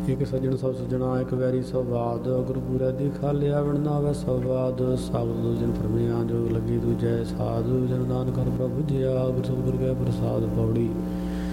ਇੱਕ ਸੱਜਣ ਸਭ ਸੱਜਣਾ ਇੱਕ ਵੈਰੀ ਸਵਾਦ ਗੁਰਪੂਰੈ ਦੀ ਖਾਲਿਆ ਵਣ ਨਾਵੈ ਸਵਾਦ ਸਾਬਤ ਦੂਜਨ ਫਰਮਿਆ ਜੋ ਲੱਗੀ ਦੂਜੈ ਸਾਧੂ ਜਨ ਨਾਨਕ ਹਰਿ ਪ੍ਰਭੁ ਜਿਆ ਗੁਰ ਸਤਿਗੁਰ ਕੈ ਪ੍ਰਸਾਦ ਪੌੜੀ।